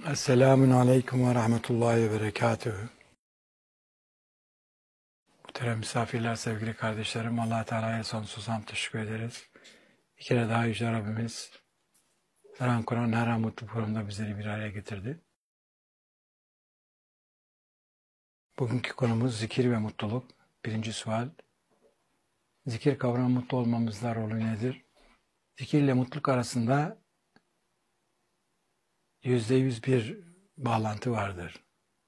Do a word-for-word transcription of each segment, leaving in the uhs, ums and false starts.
Esselamun Aleyküm ve Rahmetullahi ve Berekatühü. Muhterem misafirler, sevgili kardeşlerim, Allah-u Teala'ya sonsuz hamd teşekkür ederiz. Bir kere daha Yüce Rabbimiz her an Kur'an, her an mutlu programda bizleri bir araya getirdi. Bugünkü konumuz zikir ve mutluluk. Birinci sual, zikir kavramı mutlu olmamızda rolü nedir? Zikir ile mutluluk arasında yüzde yüz bir bağlantı vardır.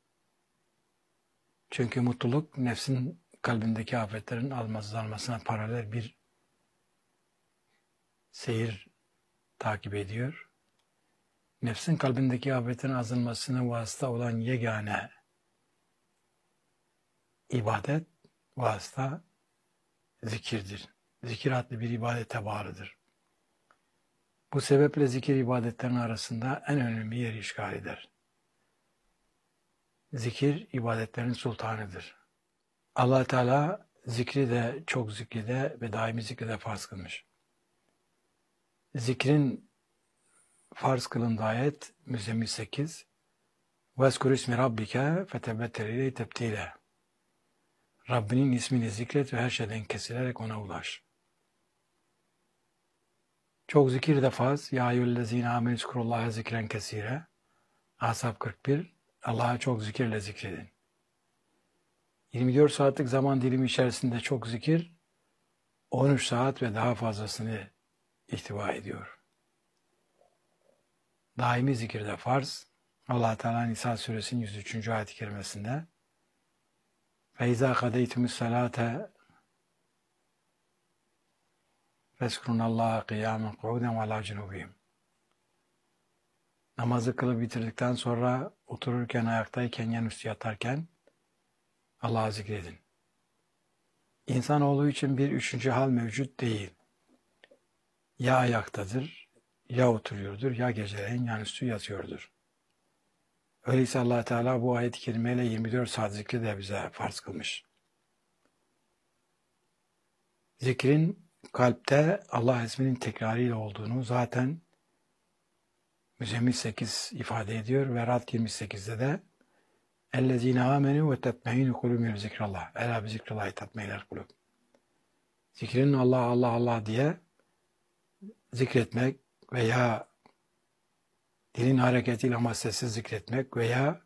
Çünkü mutluluk nefsin kalbindeki afetlerin azalmasına paralel bir seyir takip ediyor. Nefsin kalbindeki afetin azalmasına vasıta olan yegane ibadet, vasıta zikirdir. Zikir adlı bir ibadete bağlıdır. Bu sebeple zikir ibadetlerin arasında en önemli yeri işgal eder. Zikir ibadetlerin sultanıdır. Allah Teala zikri de çok zikri de ve daimi zikri de farz kılmış. Zikrin farz kılındığı ayet Müzzemmil sekiz وَاذْكُرْ اسْمِ رَبِّكَ فَتَبَتَّلْ اِلَيْهِ تَبْتِيلًا Rabbinin ismini zikret ve her şeyden kesilerek ona ulaş. Çok zikir de farz. Ya eyyühellezine amenü zkurullaha zikren kesire. Ahzab kırk bir. Allah'a çok zikirle zikredin. yirmi dört saatlik zaman dilimi içerisinde çok zikir on üç saat ve daha fazlasını ihtiva ediyor. Daimi zikir de farz. Allah Teala Nisa suresinin yüz üçüncü ayet-i kerimesinde فَاِذَا قَدَيْتُمُ السَّلَاةَ فَاسْكُرُنَ اللّٰهَ قِيَامًا قُعُودًا وَعَلَى جُنُوبِهِمْ Namazı kılıp bitirdikten sonra otururken, ayaktayken, yanüstü yatarken Allah'ı zikredin. İnsanoğlu için bir üçüncü hal mevcut değil. Ya ayaktadır, ya oturuyordur, ya geceleyin yanüstü yatıyordur. Öyleyse Allah Teala bu ayet-i kerimeyle yirmi dört saat zikri de bize farz kılmış. Zikrin kalpte Allah isminin tekrarıyla olduğunu zaten Müzzemmil sekiz ifade ediyor ve Rad yirmi sekizde de اَلَّذ۪ينَ آمَنُوا وَتَطْمَئِنُّ قُلُوبُهُمْ بِذِكْرِ اللّٰهِ اَلَا بِذِكْرِ اللّٰهِ تَطْمَئِنُّ الْقُلُوبُ Zikrin Allah, Allah, Allah diye zikretmek veya dilin hareketiyle ama sessiz zikretmek veya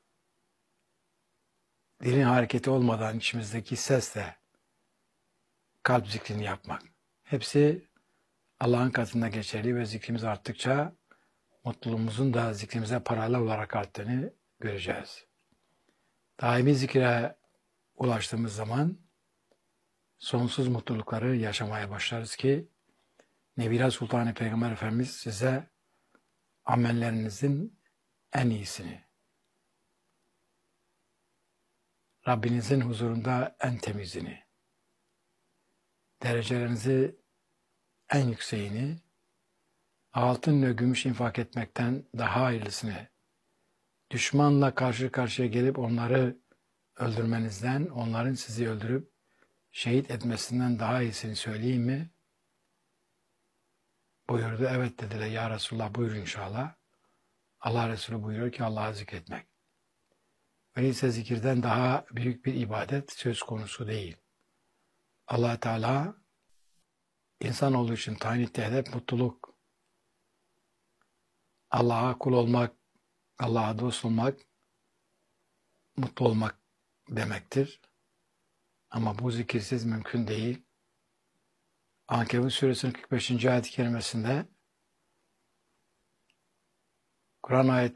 dilin hareketi olmadan içimizdeki sesle kalp zikrini yapmak. Hepsi Allah'ın katında geçerli ve zikrimiz arttıkça mutluluğumuzun da zikrimize paralel olarak arttığını göreceğiz. Daimi zikre ulaştığımız zaman sonsuz mutlulukları yaşamaya başlarız ki Nebila Sultan-ı Peygamber Efendimiz size amellerinizin en iyisini, Rabbinizin huzurunda en temizini, derecelerinizi en yükseğini, altın ve gümüş infak etmekten daha hayırlısını, düşmanla karşı karşıya gelip onları öldürmenizden, onların sizi öldürüp şehit etmesinden daha iyisini söyleyeyim mi? Buyurdu. Evet dediler. Ya Resulullah buyur inşallah. Allah Resulü buyuruyor ki Allah'ı zikretmek. Öyleyse zikirden daha büyük bir ibadet söz konusu değil. Allah Teala insanoğlu için tayin ettiği hedef mutluluk. Allah'a kul olmak, Allah'a dost olmak, mutlu olmak demektir. Ama bu zikirsiz mümkün değil. Ankebut suresinin kırk beşinci ayet-i kerimesinde Kur'an ayet